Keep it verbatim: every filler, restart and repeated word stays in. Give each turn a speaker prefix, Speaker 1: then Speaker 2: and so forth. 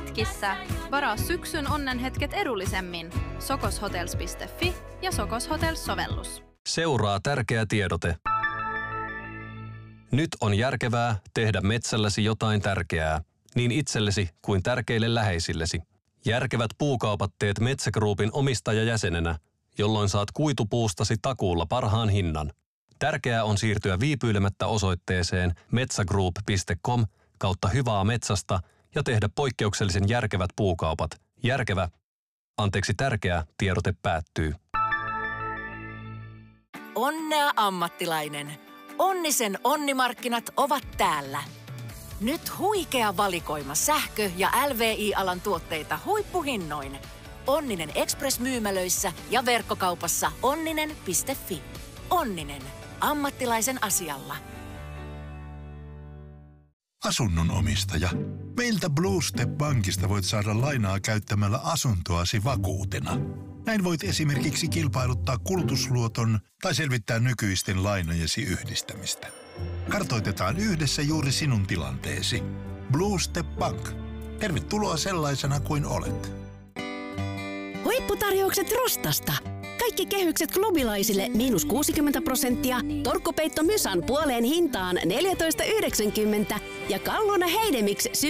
Speaker 1: retkissä. Varaa syksyn onnenhetket edullisemmin. sokoshotels piste fi ja Sokos Hotels-sovellus.
Speaker 2: Seuraa tärkeä tiedote. Nyt on järkevää tehdä metsälläsi jotain tärkeää, niin itsellesi kuin tärkeille läheisillesi. Järkevät puukaupat teet Metsä Groupin omistajajäsenenä, jolloin saat kuitupuustasi takuulla parhaan hinnan. Tärkeää on siirtyä viipyilemättä osoitteeseen metsägroup piste com kautta hyvää metsästä ja tehdä poikkeuksellisen järkevät puukaupat. Järkevä, anteeksi tärkeä, tiedote päättyy.
Speaker 3: Onnea ammattilainen! Onnisen onnimarkkinat ovat täällä. Nyt huikea valikoima sähkö- ja L V I-alan tuotteita huippuhinnoin. Onninen Express-myymälöissä ja verkkokaupassa onninen piste fi. Onninen. Ammattilaisen asialla.
Speaker 4: Asunnon omistaja. Meiltä Blue Step Bankista voit saada lainaa käyttämällä asuntoasi vakuutena. Näin voit esimerkiksi kilpailuttaa kulutusluoton tai selvittää nykyisten lainojesi yhdistämistä. Kartoitetaan yhdessä juuri sinun tilanteesi. Blue Step Bank. Tervetuloa sellaisena kuin olet.
Speaker 5: Huipputarjoukset Rustasta. Kaikki kehykset klubilaisille miinus kuusikymmentä prosenttia, torkkupeitto Mysan puoleen hintaan neljätoista yhdeksänkymmentä ja Kalluna Heidemix